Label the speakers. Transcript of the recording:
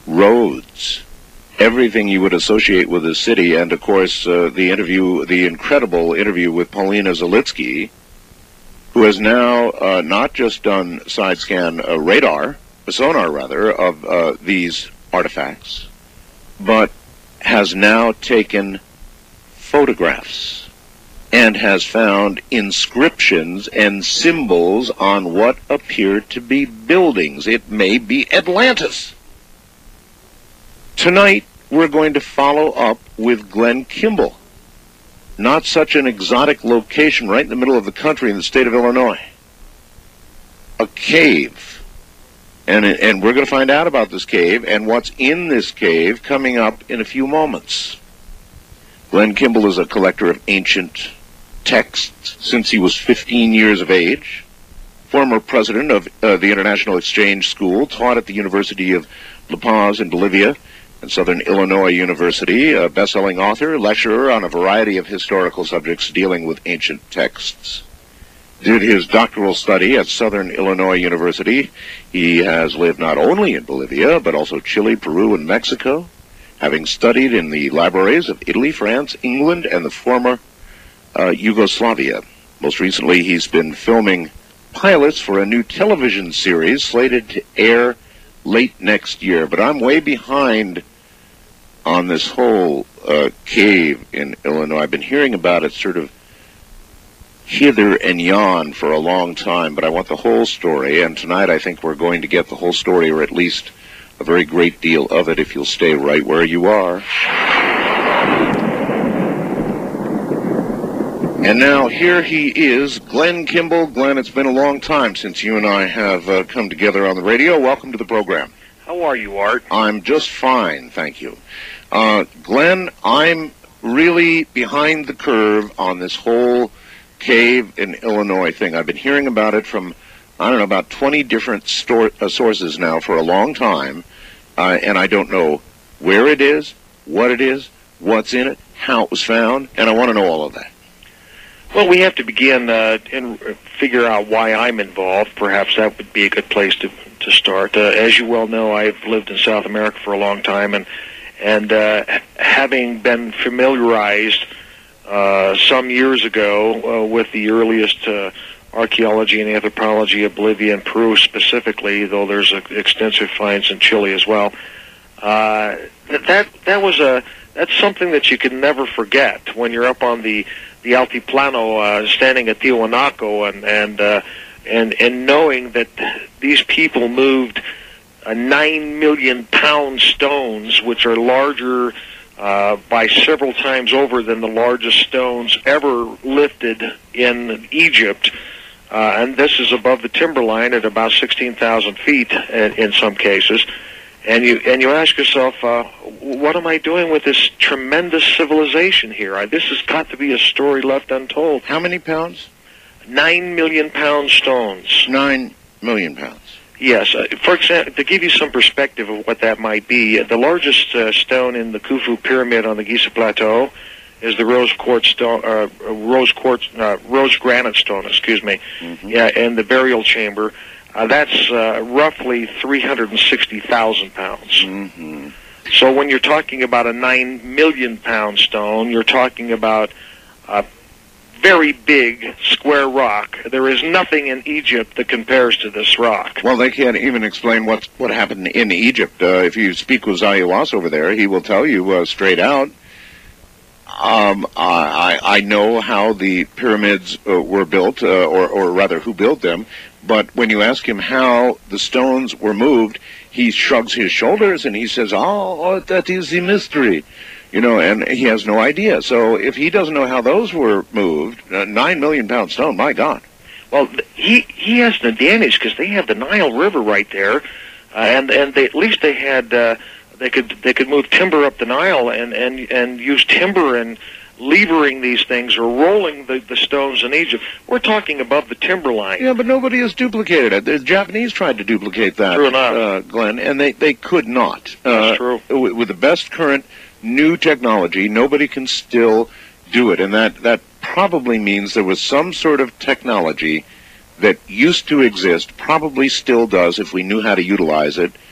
Speaker 1: roads, everything you would associate with the city, and of course the incredible interview with Paulina Zalitsky, who has now not just done side scan sonar rather, of these artifacts, but has now taken photographs and has found inscriptions and symbols on what appear to be buildings. It may be Atlantis. Tonight, we're going to follow up with Glenn Kimball. Not such an exotic location right in the middle of the country in the state of Illinois. A cave. And we're going to find out about this cave and what's in this cave coming up in a few moments. Glenn Kimball is a collector of ancient texts since he was 15 years of age. Former president of the International Exchange School, taught at the University of La Paz in Bolivia and Southern Illinois University, a best-selling author, lecturer on a variety of historical subjects dealing with ancient texts. Did his doctoral study at Southern Illinois University. He has lived not only in Bolivia, but also Chile, Peru, and Mexico, having studied in the libraries of Italy, France, England, and the former Yugoslavia. Most recently, he's been filming pilots for a new television series slated to air late next year. But I'm way behind on this whole cave in Illinois. I've been hearing about it sort of hither and yon for a long time, but I want the whole story, and tonight I think we're going to get the whole story, or at least a very great deal of it, if you'll stay right where you are. And now here he is, Glenn Kimball. Glenn, it's been a long time since you and I have come together on the radio. Welcome to the program.
Speaker 2: How are you, Art?
Speaker 1: I'm just fine, thank you. Glenn, I'm really behind the curve on this whole cave in Illinois thing. I've been hearing about it from, I don't know, about 20 different sources now for a long time, and I don't know where it is, what's in it, how it was found, and I want to know all of that.
Speaker 2: Well, we have to begin and figure out why I'm involved. Perhaps that would be a good place to start. As you well know, I've lived in South America for a long time, and having been familiarized some years ago with the earliest archaeology and anthropology of Bolivia and Peru specifically, though there's extensive finds in Chile as well, that's something that you can never forget when you're up on the Altiplano, standing at Tiwanaku, and knowing that these people moved 9 million pound stones, which are larger by several times over than the largest stones ever lifted in Egypt. And this is above the timberline at about 16,000 feet in some cases. And you ask yourself, what am I doing with this tremendous civilization here? This has got to be a story left untold.
Speaker 1: How many pounds?
Speaker 2: 9 million pound stones.
Speaker 1: 9 million pounds.
Speaker 2: Yes. For example, to give you some perspective of what that might be, the largest stone in the Khufu Pyramid on the Giza Plateau is the rose granite stone. Excuse me. Mm-hmm. Yeah, in the burial chamber. That's roughly 360,000 pounds.
Speaker 1: Mm-hmm.
Speaker 2: So when you're talking about a 9 million pound stone, you're talking about a very big square rock. There is nothing in Egypt that compares to this rock.
Speaker 1: Well, they can't even explain what happened in Egypt. If you speak with Zayuwas over there, he will tell you straight out. I know how the pyramids were built, or rather who built them, but when you ask him how the stones were moved, he shrugs his shoulders and he says, oh, that is the mystery. You know, and he has no idea. So if he doesn't know how those were moved, 9 million pound stone, my God.
Speaker 2: Well, he has an advantage because they have the Nile River right there, and they, at least they had they could move timber up the Nile and use timber and levering these things or rolling the stones in Egypt. We're talking above the timberline.
Speaker 1: Yeah, but nobody has duplicated it. The Japanese tried to duplicate that,
Speaker 2: true enough.
Speaker 1: Glenn, and they could not.
Speaker 2: That's true.
Speaker 1: With the best current new technology, nobody can still do it, and that probably means there was some sort of technology that used to exist, probably still does if we knew how to utilize it,